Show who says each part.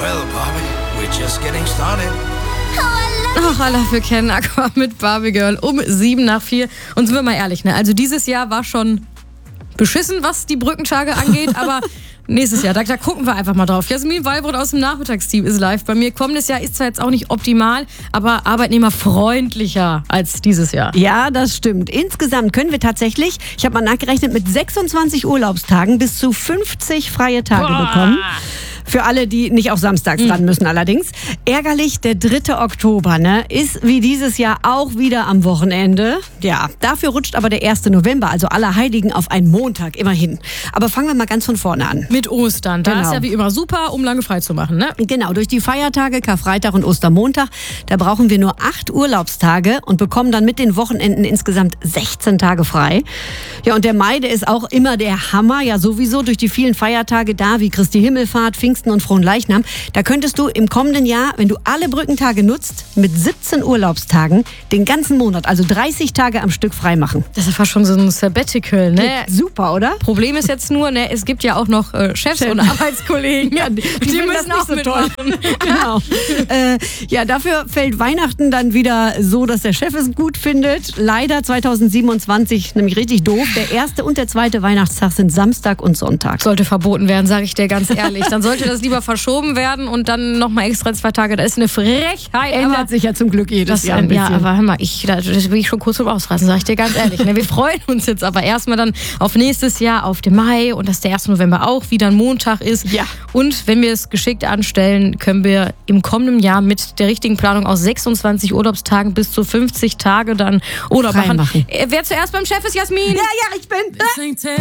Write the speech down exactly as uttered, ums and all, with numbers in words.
Speaker 1: Well, Barbie, we're just getting started.
Speaker 2: Ach, Allah für Ken Aqua mit Barbie Girl um sieben nach vier. Und sind wir mal ehrlich, ne? Also dieses Jahr war schon beschissen, was die Brückentage angeht, aber nächstes Jahr, da, da gucken wir einfach mal drauf. Jasmin Wallbrot aus dem Nachmittagsteam ist live bei mir. Kommendes Jahr ist zwar jetzt auch nicht optimal, aber arbeitnehmerfreundlicher als dieses Jahr.
Speaker 3: Ja, das stimmt. Insgesamt können wir tatsächlich, ich habe mal nachgerechnet, mit sechsundzwanzig Urlaubstagen bis zu fünfzig freie Tage
Speaker 2: Boah.
Speaker 3: bekommen. Für alle, die nicht auch samstags ran müssen allerdings. Ärgerlich, der dritte Oktober, ne, ist wie dieses Jahr auch wieder am Wochenende. Ja, dafür rutscht aber der erste November, also Allerheiligen, auf einen Montag, immerhin. Aber fangen wir mal ganz von vorne an.
Speaker 2: Mit Ostern. Da
Speaker 3: Genau.
Speaker 2: ist ja wie immer super, um lange frei zu machen, ne?
Speaker 3: Genau, durch die Feiertage, Karfreitag und Ostermontag, da brauchen wir nur acht Urlaubstage und bekommen dann mit den Wochenenden insgesamt sechzehn Tage frei. Ja, und der Mai, der ist auch immer der Hammer, ja sowieso durch die vielen Feiertage da, wie Christi Himmelfahrt, Pfingsten und Fronleichnam. Da könntest du im kommenden Jahr, wenn du alle Brückentage nutzt, mit siebzehn Urlaubstagen den ganzen Monat, also dreißig Tage am Stück frei machen.
Speaker 2: Das ist fast schon so ein Sabbatical, ne?
Speaker 3: Super, oder?
Speaker 2: Problem ist jetzt nur, ne, es gibt ja auch noch äh, Chefs
Speaker 3: Chef.
Speaker 2: und Arbeitskollegen.
Speaker 3: Ja, die, die,
Speaker 2: die
Speaker 3: finden
Speaker 2: müssen
Speaker 3: das
Speaker 2: auch
Speaker 3: nicht so toll.
Speaker 2: mitmachen.
Speaker 3: Genau. äh, ja, dafür fällt Weihnachten dann wieder so, dass der Chef es gut findet. Leider zwanzig siebenundzwanzig nämlich richtig doof. Der erste und der zweite Weihnachtstag sind Samstag und Sonntag.
Speaker 2: Sollte verboten werden, sage ich dir ganz ehrlich. Dann sollte das lieber verschoben werden und dann nochmal extra zwei Tage. Das ist eine Frechheit.
Speaker 3: Ändert
Speaker 2: aber
Speaker 3: sich ja zum Glück jedes
Speaker 2: das,
Speaker 3: Jahr ein bisschen.
Speaker 2: Ja, aber hör mal, ich, da das bin ich schon kurz zum Ausreißen, sage ich dir ganz ehrlich. Ne? Wir freuen uns jetzt aber erstmal dann auf nächstes Jahr, auf den Mai und dass der erste November auch wieder ein Montag ist.
Speaker 3: Ja.
Speaker 2: Und wenn wir es geschickt anstellen, können wir im kommenden Jahr mit der richtigen Planung aus sechsundzwanzig Urlaubstagen bis zu fünfzig Tage dann Urlaub
Speaker 3: Frei
Speaker 2: machen.
Speaker 3: machen.
Speaker 2: Äh, Wer zuerst beim Chef ist, Jasmin?
Speaker 3: Ja, ja, ich bin.